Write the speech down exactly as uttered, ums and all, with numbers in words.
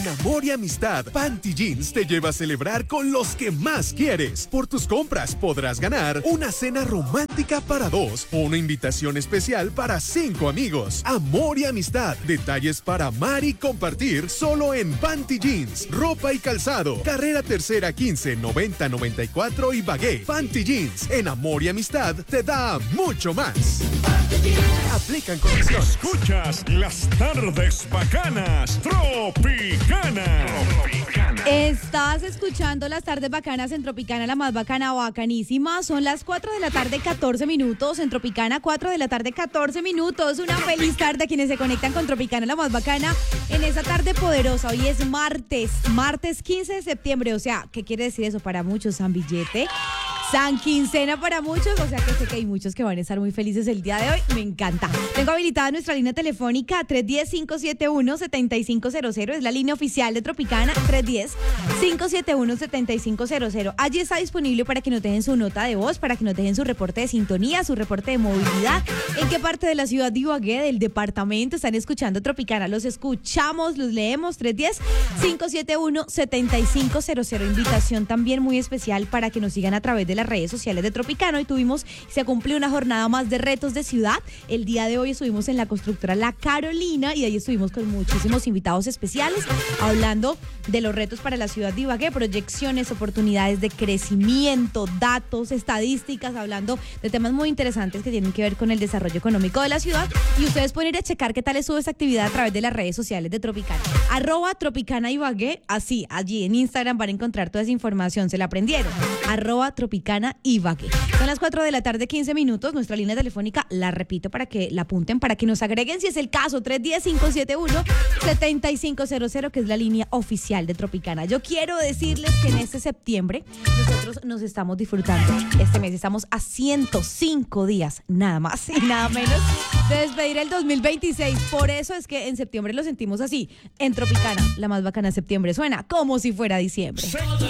Amor y amistad, Panty Jeans te lleva a celebrar con los que más quieres. Por tus compras podrás ganar una cena romántica para dos o una invitación especial para cinco amigos. Amor y amistad, detalles para amar y compartir solo en Panty Jeans. Ropa y calzado, carrera tercera quince noventa noventa y cuatro y Bagué. Panty Jeans, en amor y amistad te da mucho más. Aplican condiciones. Escuchas las tardes bacanas, Tropicana. Tropicana. Estás escuchando las tardes bacanas en Tropicana, la más bacana, bacanísima. Son las cuatro de la tarde, catorce minutos. En Tropicana, cuatro de la tarde, catorce minutos. Una feliz tarde a quienes se conectan con Tropicana, la más bacana, en esa tarde poderosa. Hoy es martes, martes quince de septiembre. O sea, ¿qué quiere decir eso para muchos? San Billete. San Quincena para muchos, o sea que sé que hay muchos que van a estar muy felices el día de hoy. Me encanta. Tengo habilitada nuestra línea telefónica tres uno cero, cinco siete uno, siete cinco cero cero. Es la línea oficial de Tropicana, tres uno cero, cinco siete uno, siete cinco cero cero. Allí está disponible para que nos dejen su nota de voz, para que nos dejen su reporte de sintonía, su reporte de movilidad. ¿En qué parte de la ciudad de Ibagué, del departamento, están escuchando Tropicana? Los escuchamos, los leemos. tres uno cero, cinco siete uno, siete cinco cero cero. Invitación también muy especial para que nos sigan a través de la redes sociales de Tropicana. Hoy tuvimos, se cumplió una jornada más de retos de ciudad. El día de hoy estuvimos en la constructora La Carolina y ahí estuvimos con muchísimos invitados especiales hablando de los retos para la ciudad de Ibagué, proyecciones, oportunidades de crecimiento, datos, estadísticas, hablando de temas muy interesantes que tienen que ver con el desarrollo económico de la ciudad. Y ustedes pueden ir a checar qué tal estuvo esta actividad a través de las redes sociales de Tropicana. Arroba Tropicana Ibagué, así, allí en Instagram van a encontrar toda esa información. ¿Se la aprendieron? Arroba Tropicana Ibagué. Son las cuatro de la tarde, quince minutos. Nuestra línea telefónica, la repito para que la apunten, para que nos agreguen si es el caso, tres uno cero, cinco siete uno, siete cinco cero cero, que es la línea oficial de Tropicana. Yo quiero decirles que en este septiembre nosotros nos estamos disfrutando. Este mes estamos a ciento cinco días, nada más y nada menos, de despedir el dos mil veintiséis. Por eso es que en septiembre lo sentimos así. En Tropicana, la más bacana, septiembre suena como si fuera diciembre.